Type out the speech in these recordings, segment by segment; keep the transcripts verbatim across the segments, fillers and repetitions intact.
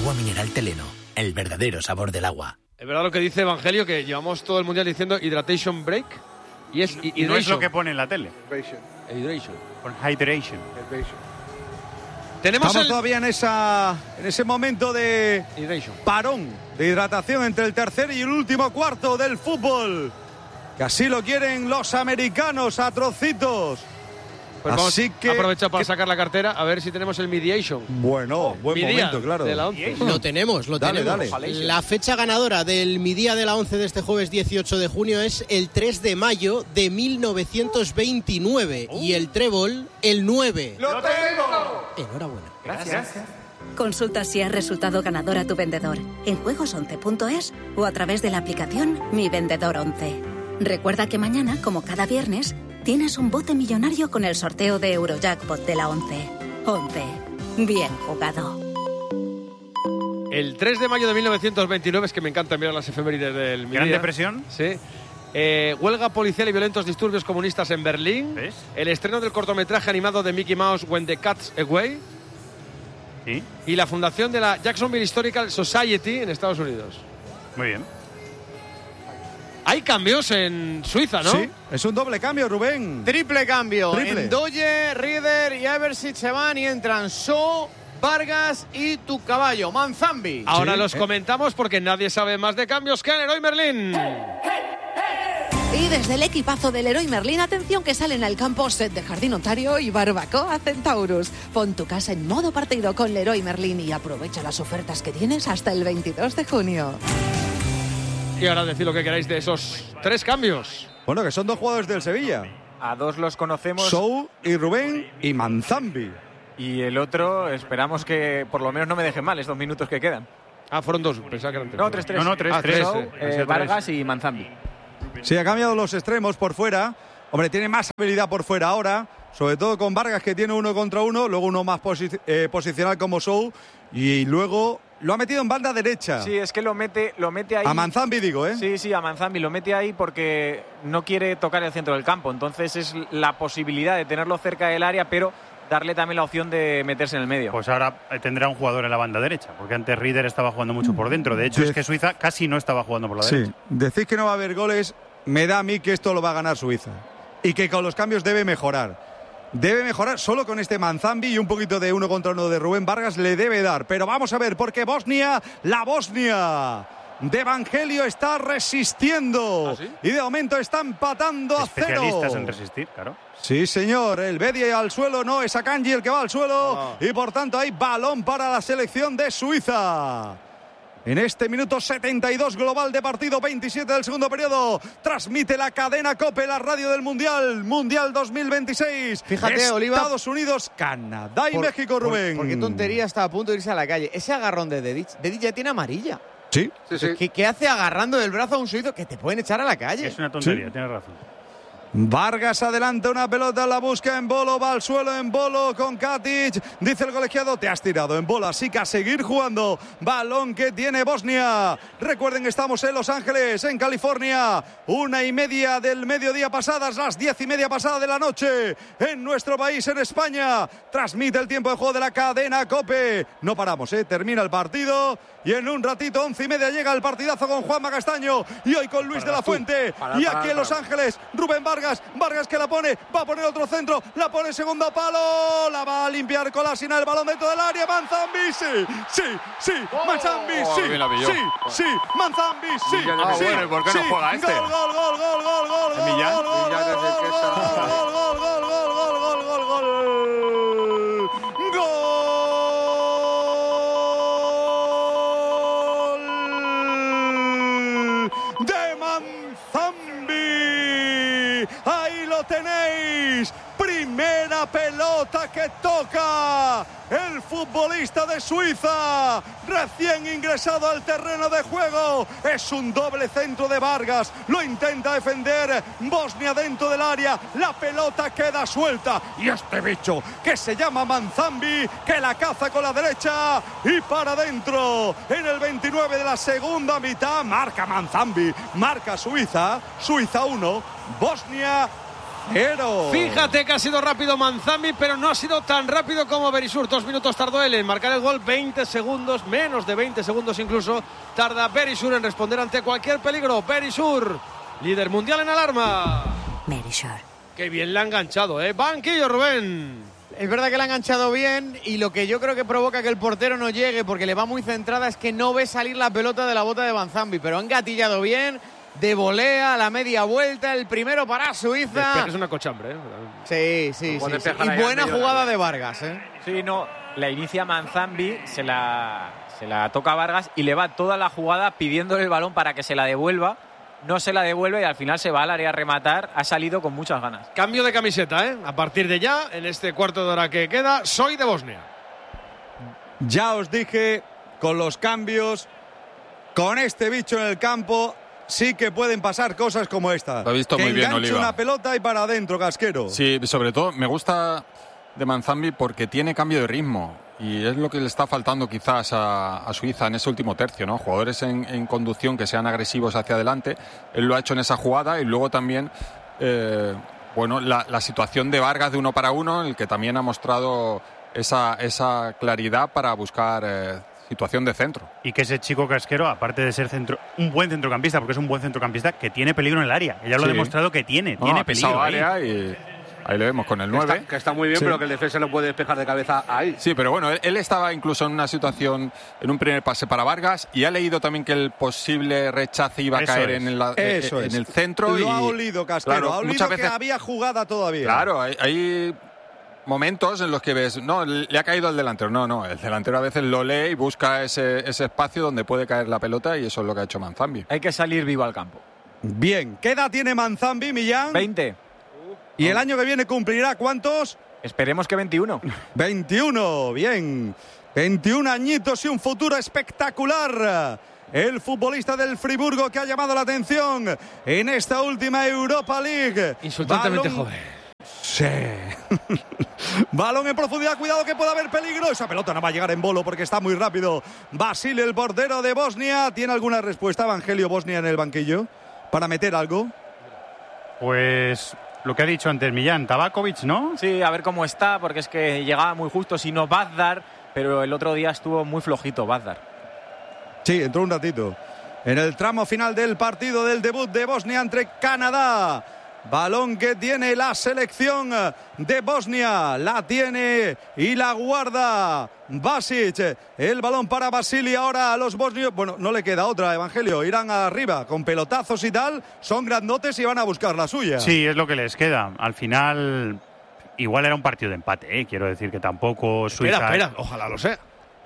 Agua mineral Teleno, el verdadero sabor del agua. Es verdad lo que dice Evangelio, que llevamos todo el mundial diciendo hydration break. Y es y no es lo que pone en la tele. Hydration. Hydration. Con hydration. Tenemos Estamos el... todavía en, esa, en ese momento de hydration. Parón, de hidratación entre el tercer y el último cuarto del fútbol. Que así lo quieren los americanos a trocitos. Pues vamos Así que aprovecha para que... sacar la cartera a ver si tenemos el mediation. Bueno, oh, buen Midía momento, claro. De la once. Lo tenemos, lo dale, tenemos. Dale. La fecha ganadora del Midía de la once de este jueves dieciocho de junio es el tres de mayo de mil novecientos veintinueve uh. y el trébol el nueve. ¡Lo tengo! Enhorabuena. Gracias. Consulta si has resultado ganador a tu vendedor en juegos once punto es o a través de la aplicación Mi Vendedor once. Recuerda que mañana, como cada viernes, tienes un bote millonario con el sorteo de Eurojackpot de la once. once. Bien jugado. El tres de mayo de mil novecientos veintinueve, es que me encanta mirar las efemérides del Midía. Gran Depresión. Sí. Eh, huelga policial y violentos disturbios comunistas en Berlín. ¿Ves? El estreno del cortometraje animado de Mickey Mouse, When the Cat's Away. Sí. Y la fundación de la Jacksonville Historical Society en Estados Unidos. Muy bien. Hay cambios en Suiza, ¿no? Sí, es un doble cambio, Rubén. Triple cambio. Triple. Endoye, Rieder y Eversit se van y entran So, Vargas y tu caballo, Manzambi. Ahora sí, los eh. comentamos porque nadie sabe más de cambios que el Leroy Merlin. Y desde el equipazo del Leroy Merlin, atención que salen al campo set de Jardín Ontario y Barbacoa Centaurus. Pon tu casa en modo partido con Leroy Merlin y aprovecha las ofertas que tienes hasta el veintidós de junio. Y ahora decid lo que queráis de esos tres cambios. Bueno, que son dos jugadores del Sevilla. A dos los conocemos. Sou y Rubén y Manzambi. Y el otro, esperamos que por lo menos no me dejen mal estos minutos que quedan. Ah, fueron dos, pensaba que eran tres. No, tres, tres. No, no, tres, ah, tres. tres. Sou, eh, Vargas y Manzambi. Sí, ha cambiado los extremos por fuera. Hombre, tiene más habilidad por fuera ahora. Sobre todo con Vargas, que tiene uno contra uno. Luego uno más posi- eh, posicional como Sou. Y luego lo ha metido en banda derecha. Sí, es que lo mete, lo mete ahí. A Manzambi, digo, ¿eh? Sí, sí, a Manzambi. Lo mete ahí porque no quiere tocar el centro del campo. Entonces es la posibilidad de tenerlo cerca del área, pero darle también la opción de meterse en el medio. Pues ahora tendrá un jugador en la banda derecha, porque antes Rieder estaba jugando mucho por dentro. De hecho, De... es que Suiza casi no estaba jugando por la sí. derecha. Decís que no va a haber goles, me da a mí que esto lo va a ganar Suiza. Y que con los cambios debe mejorar. Debe mejorar solo con este Manzambi y un poquito de uno contra uno de Rubén Vargas le debe dar. Pero vamos a ver, porque Bosnia, la Bosnia de Evangelio está resistiendo. ¿Ah, sí? Y de momento está empatando a cero. Especialistas en resistir, claro. Sí, señor. El Bedia al suelo, no es Akanji el que va al suelo. Oh. Y por tanto hay balón para la selección de Suiza. En este minuto setenta y dos global de partido, veintisiete del segundo periodo, transmite la cadena COPE, la radio del Mundial, Mundial dos mil veintiséis. Fíjate, Estados Oliva. Estados Unidos, Canadá y por, México, Rubén. Por, por qué tontería está a punto de irse a la calle. Ese agarrón de Dedic, Dedic ya tiene amarilla. Sí. Sí, sí. ¿Qué, ¿Qué hace agarrando del brazo a un suizo que te pueden echar a la calle? Es una tontería, Sí. tienes razón. Vargas adelanta una pelota, la busca en Bolo, va al suelo en Bolo con Katic. Dice el colegiado, te has tirado en Bolo, así que a seguir jugando. Balón que tiene Bosnia. Recuerden que estamos en Los Ángeles, en California. Una y media del mediodía pasadas, las diez y media pasada de la noche. En nuestro país, en España. Transmite el tiempo de juego de la cadena COPE. No paramos, ¿eh? Termina el partido. Y en un ratito, once y media, llega el partidazo con Juanma Castaño. Y hoy con Luis de la Fuente. Y aquí en Los Ángeles, Rubén Vargas. Vargas que la pone, va a poner otro centro, la pone segundo palo, la va a limpiar Kolasinac, el balón dentro del área, Manzambi, sí, sí, sí, Manzambi, sí, sí, sí, Manzambi, sí, Ah, sí, bueno, ¿y por qué no sí, juega este? Gol, gol, gol, gol, gol, gol, gol, Millán, gol, gol, Millán es el que gol, está- gol, gol, gol, gol, gol, gol, gol, gol, gol. De Manzambi. Ahí lo tenéis. Primera pelota que toca el futbolista de Suiza, recién ingresado al terreno de juego. Es un doble centro de Vargas, lo intenta defender Bosnia dentro del área, la pelota queda suelta y este bicho que se llama Manzambi, que la caza con la derecha y para adentro. En el veintinueve de la segunda mitad marca Manzambi, marca Suiza, Suiza uno, Bosnia cero. Fíjate que ha sido rápido Manzambi, pero no ha sido tan rápido como Berisur. Dos minutos tardó él en marcar el gol, veinte segundos, menos de veinte segundos incluso, tarda Berisur en responder ante cualquier peligro. Berisur, líder mundial en alarma. Berisur. Qué bien le ha enganchado, ¿eh? Banquillo, Rubén. Es verdad que le ha enganchado bien y lo que yo creo que provoca que el portero no llegue porque le va muy centrada es que no ve salir la pelota de la bota de Manzambi, pero ha engatillado bien, de volea, la media vuelta, el primero para Suiza. Es una cochambre, ¿eh? Sí, sí, sí, sí. Y buena jugada de Vargas, ¿eh? Sí, no, la inicia Manzambi, se la, se la toca Vargas y le va toda la jugada pidiéndole el balón para que se la devuelva. No se la devuelve y al final se va al área a rematar. Ha salido con muchas ganas. Cambio de camiseta, ¿eh? A partir de ya, en este cuarto de hora que queda, soy de Bosnia. Ya os dije, con los cambios, con este bicho en el campo, sí que pueden pasar cosas como esta. Lo ha visto que muy bien, enganche Oliva. una pelota y para adentro, Casquero. Sí, sobre todo me gusta de Manzambi porque tiene cambio de ritmo. Y es lo que le está faltando quizás a, a Suiza en ese último tercio, ¿no? Jugadores en, en conducción que sean agresivos hacia adelante. Él lo ha hecho en esa jugada y luego también, eh, bueno, la, la situación de Vargas de uno para uno, en el que también ha mostrado esa, esa claridad para buscar eh, situación de centro. Y que ese chico Casquero, aparte de ser centro, un buen centrocampista, porque es un buen centrocampista, que tiene peligro en el área. Ella lo Sí. ha demostrado que tiene, No, tiene ha pisado peligro. área ahí. y ahí le vemos con el Que nueve. está, que está muy bien, Sí. pero que el defensa no puede despejar de cabeza ahí. Sí, pero bueno, él, él estaba incluso en una situación, en un primer pase para Vargas, y ha leído también que el posible rechace iba a Eso caer es. en, la- eh, Eso en es. el centro. Lo y, ha olido, Casquero. claro, ha olido muchas que veces- había jugada todavía. Claro, hay, hay momentos en los que ves, no, le ha caído el delantero. No, no, el delantero a veces lo lee y busca ese, ese espacio donde puede caer la pelota, y eso es lo que ha hecho Manzambi. Hay que salir vivo al campo. Bien. ¿Qué edad tiene Manzambi, Millán? veinte. Y el año que viene cumplirá ¿cuántos? Esperemos que veintiuno. veintiuno, bien. veintiún añitos y un futuro espectacular. El futbolista del Friburgo que ha llamado la atención en esta última Europa League. Insultantemente Balón- joven. Sí. Balón en profundidad, cuidado que puede haber peligro. Esa pelota no va a llegar en bolo porque está muy rápido. Basil, el portero de Bosnia. ¿Tiene alguna respuesta, Evangelio Bosnia, en el banquillo? ¿Para meter algo? Pues lo que ha dicho antes Millán, Tabakovic, ¿no? Sí, a ver cómo está, porque es que llegaba muy justo, si no Bazdar, pero el otro día estuvo muy flojito Bazdar. Sí, entró un ratito. En el tramo final del partido del debut de Bosnia entre Canadá. Balón que tiene la selección de Bosnia. La tiene y la guarda Basic. El balón para Basili. Ahora a los bosnios. Bueno, no le queda otra, Evangelio. Irán arriba con pelotazos y tal. Son grandotes y van a buscar la suya. Sí, es lo que les queda. Al final, igual era un partido de empate, ¿eh? Quiero decir que tampoco Suiza... Espera, espera, ojalá lo sea.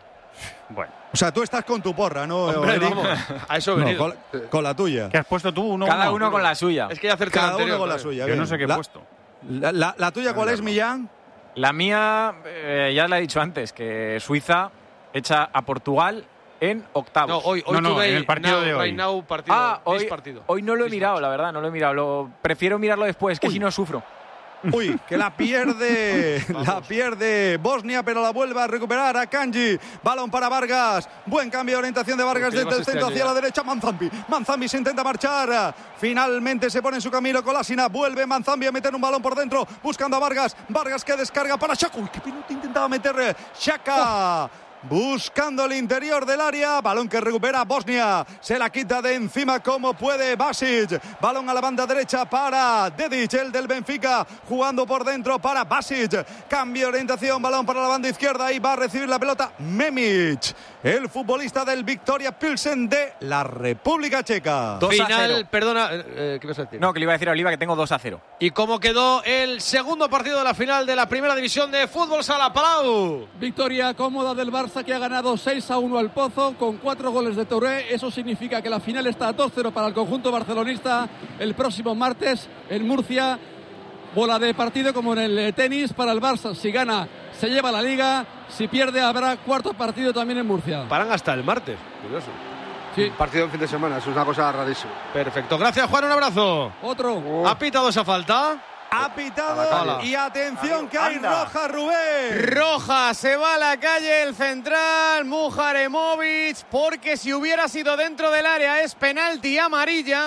Bueno. O sea, tú estás con tu porra, ¿no? Hombre, Eric? vamos, a eso he No, venido. con, con la tuya. ¿Qué has puesto tú? Uno, Cada uno con la suya. Es que ya acerté Cada la anterior, uno con la ¿sabes? suya. Yo bien. no sé qué he la, puesto. La, la- la tuya, ¿cuál es, Millán? La mía, eh, ya la he dicho antes, que Suiza echa a Portugal en octavos. No, hoy, hoy No, no, today, en el partido now, de hoy. right now, partido, Ah, this hoy, partido. hoy no lo he This mirado, match. la verdad, no lo he mirado. Lo, prefiero mirarlo después, que Uy. si no sufro. Uy, que la pierde, la pierde Bosnia, pero la vuelve a recuperar a Kanji. Balón para Vargas. Buen cambio de orientación de Vargas Porque desde el llevas este centro año hacia ya. la derecha. Manzambi. Manzambi se intenta marchar. Finalmente se pone en su camino Kolasina. Vuelve Manzambi a meter un balón por dentro, buscando a Vargas. Vargas que descarga para Xhaka. Uy, qué pelota intentaba meter Xhaka. Buscando el interior del área, balón que recupera Bosnia, se la quita de encima como puede Basic, balón a la banda derecha para Dedic, el del Benfica, jugando por dentro para Basic, cambio de orientación, balón para la banda izquierda y va a recibir la pelota Memic, el futbolista del Victoria Pilsen de la República Checa. Dos a Final, cero. perdona, eh, ¿qué vas a decir? No, que le iba a decir a Oliva que tengo dos a cero. ¿Y cómo quedó el segundo partido de la final de la primera división de fútbol sala Palau? Victoria cómoda del Barça, que ha ganado seis a uno al Pozo con cuatro goles de Touré. Eso significa que la final está dos cero para el conjunto barcelonista el próximo martes en Murcia. Bola de partido como en el tenis para el Barça. Si gana, se lleva la Liga. Si pierde, habrá cuarto partido también en Murcia. Paran hasta el martes. Curioso. Sí. Partido en fin de semana, eso es una cosa rarísima. Perfecto. Gracias, Juan. Un abrazo. Otro. ¿Ha pitado esa falta? Ha pitado A la calle. y atención que hay Anda. roja, Rubén. Roja, se va a la calle el central, Mujaremovic, porque si hubiera sido dentro del área es penalti amarilla,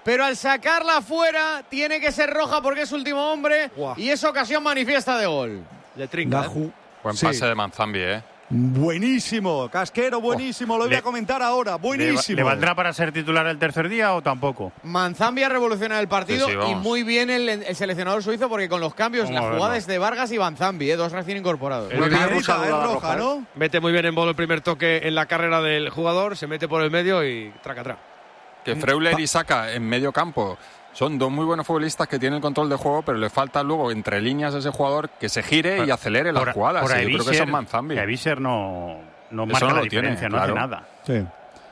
pero al sacarla fuera tiene que ser roja porque es último hombre. Wow. Y es ocasión manifiesta de gol. Le trinca, ¿eh? Buen sí. pase de Manzambi, ¿eh? Buenísimo, Casquero, buenísimo, oh, lo voy le, a comentar ahora, buenísimo. ¿Le, ¿Le valdrá para ser titular el tercer día o tampoco? Manzambi ha revolucionado el partido sí, sí, y muy bien el, el seleccionador suizo porque con los cambios, vamos la jugada es de Vargas y Manzambi, ¿eh? Dos recién incorporados. El piedrita es roja, ¿no? Mete muy bien en Bolo el primer toque en la carrera del jugador, se mete por el medio y traca, traca. Que Freuler y Saka en medio campo son dos muy buenos futbolistas que tienen control de juego, pero le falta luego entre líneas a ese jugador que se gire por, y acelere las jugadas. Por sí, yo creo que son Manzambi. Que Avisser no, no Eso marca no la lo diferencia, tiene, no claro. hace nada. Sí.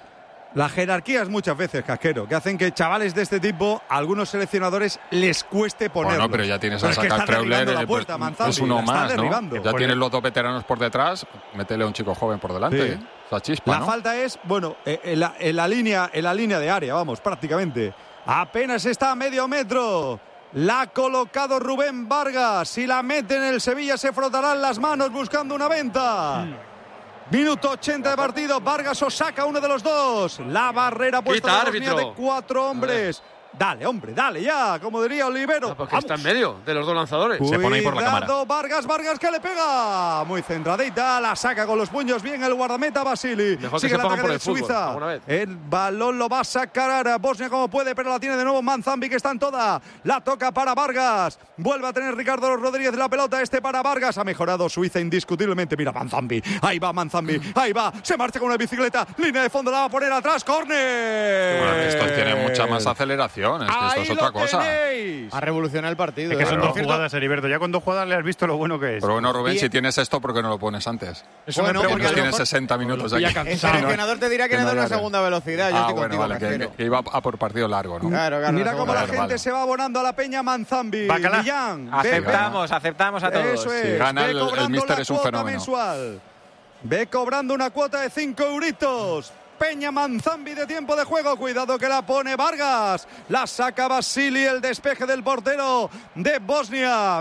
Las jerarquías muchas veces, Casquero, que hacen que chavales de este tipo, a algunos seleccionadores les cueste ponerlos. Bueno, pero ya tienes a Saka Freuler, eh, pues, es uno más, ¿no? Ya tienes los dos veteranos por detrás, métele a un chico joven por delante. Sí. ¿eh? Esa chispa, la ¿no? falta es, bueno, en la, en la línea, en la línea de área, vamos, prácticamente. Apenas está a medio metro. La ha colocado Rubén Vargas. Si la mete en el Sevilla se frotarán las manos buscando una venta. Mm. Minuto ochenta de partido. Vargas o saca uno de los dos. La barrera puesta por Bosnia de cuatro hombres. Dale, hombre, dale ya, como diría Olivero. No, porque está en medio de los dos lanzadores. Cuidado, se pone ahí por la cámara. Vargas, Vargas que le pega. Muy centradita, la saca con los puños bien el guardameta Basili. Mejor Sigue que se el ataque por de el fútbol, Suiza. El balón lo va a sacar a Bosnia como puede, pero la tiene de nuevo Manzambi, que está en toda. La toca para Vargas. Vuelve a tener Ricardo Rodríguez la pelota. Este para Vargas. Ha mejorado Suiza indiscutiblemente. Mira Manzambi. Ahí va Manzambi. Ahí va. Se marcha con una bicicleta. Línea de fondo la va a poner atrás. ¡Córner! Bueno, estos tienen mucha más aceleración. Es que esto es otra cosa. Tenéis. A revolucionar el partido. Es que ¿eh? son dos jugadas, Heriberto. Ya con dos jugadas le has visto lo bueno que es. Pero bueno, Rubén, y... si tienes esto, ¿por qué no lo pones antes? Eso bueno, porque porque tienes sesenta minutos aquí. El seleccionador te dirá que, que le da una segunda velocidad. Yo ah, estoy bueno, contigo, vale, que, que iba a por partido largo, ¿no? Claro, claro. Mira cómo la vale, gente vale. se va abonando a la peña Manzambi. Millán, aceptamos, aceptamos a todos. Eso es. Si gana Ve el, cobrando el míster la es un cuota fenómeno. mensual. Ve cobrando una cuota de cinco euritos. Peña Manzambi de tiempo de juego. Cuidado que la pone Vargas. La saca Basili, el despeje del portero de Bosnia.